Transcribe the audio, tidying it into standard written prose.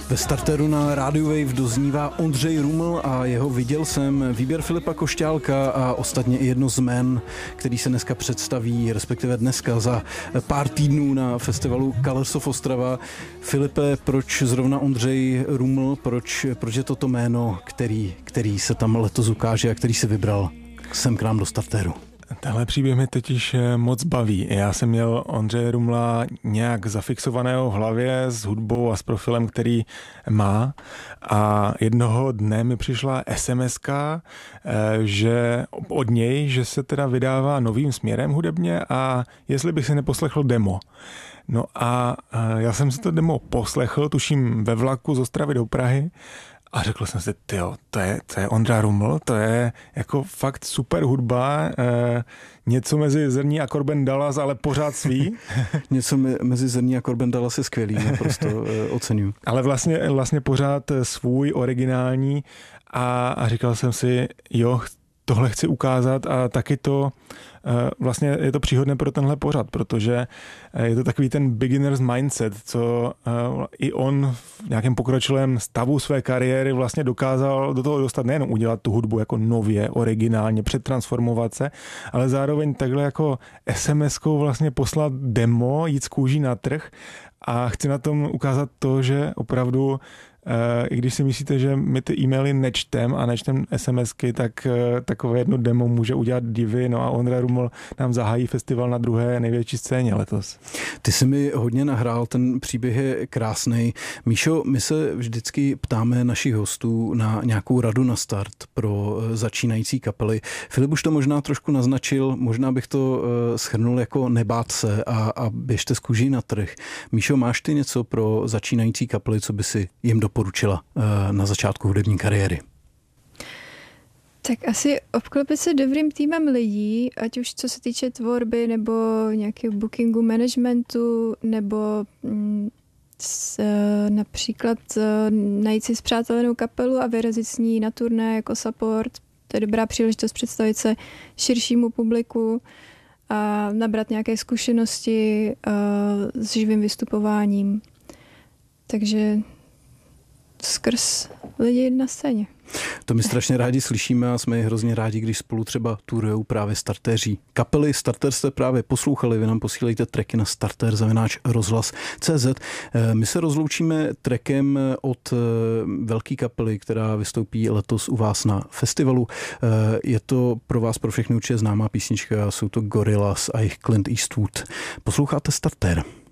Ve starteru na Radio Wave doznívá Ondřej Ruml a jeho Viděl jsem, výběr Filipa Košťálka a ostatně i jedno z jmen, který se dneska představí, respektive dneska za pár týdnů na festivalu Colors of Ostrava. Filipe, proč zrovna Ondřej Ruml, proč je toto jméno, který se tam letos ukáže a který si vybral sem k nám do starteru? Tenhle příběh mě totiž moc baví. Já jsem měl Ondřeje Rumla nějak zafixovaného v hlavě s hudbou a s profilem, který má. A jednoho dne mi přišla SMS-ka, že od něj, že se teda vydává novým směrem hudebně a jestli bych si neposlechl demo. No a já jsem si to demo poslechl, tuším ve vlaku z Ostravy do Prahy. A řekl jsem si, tyjo, to je Ondra Ruml, to je jako fakt super hudba, něco mezi Zrní a Korben Dallas, ale pořád svý. Něco mezi Zrní a Korben Dallas je skvělý, naprosto oceňuji. Ale vlastně pořád svůj, originální a říkal jsem si, jo, tohle chci ukázat a taky to vlastně je to příhodné pro tenhle pořad, protože je to takový ten beginner's mindset, co i on v nějakém pokročilém stavu své kariéry vlastně dokázal do toho dostat, nejenom udělat tu hudbu jako nově, originálně, přetransformovat se, ale zároveň takhle jako SMS-kou vlastně poslat demo, jít z kůží na trh a chci na tom ukázat to, že opravdu i když si myslíte, že my ty e-maily nečtem a nečtem SMSky, tak takové jedno demo může udělat divy. No a Ondra Ruml nám zahájí festival na druhé největší scéně letos. Ty jsi mi hodně nahrál, ten příběh je krásný. Míšo, my se vždycky ptáme našich hostů na nějakou radu na start pro začínající kapely. Filip už to možná trošku naznačil, možná bych to shrnul jako nebát se a běžte z kůží na trh. Míšo, máš ty něco pro začínající kapely, co by si jim doporučila na začátku hudební kariéry? Tak asi obklopit se dobrým týmem lidí, ať už co se týče tvorby nebo nějakého bookingu, managementu, nebo například najít si spřátelenou kapelu a vyrazit s ní na turné jako support. To je dobrá příležitost představit se širšímu publiku a nabrat nějaké zkušenosti s živým vystupováním. Takže skrz lidi na scéně. To my strašně rádi slyšíme a jsme hrozně rádi, když spolu třeba turujou právě startéři. Kapely Starter jste právě poslouchali, vy nám posílejte tracky na starter@rozhlas.cz. My se rozloučíme trackem od velké kapely, která vystoupí letos u vás na festivalu. Je to pro vás pro všechny určitě známá písnička, jsou to Gorillaz a jejich Clint Eastwood. Posloucháte Starter.